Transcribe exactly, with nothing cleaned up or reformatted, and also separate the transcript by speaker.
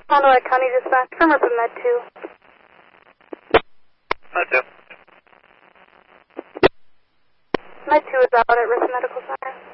Speaker 1: Fond du Lac County Dispatch, firm up in Med two.
Speaker 2: Med two.
Speaker 1: Med two is out at Risk Medical Center.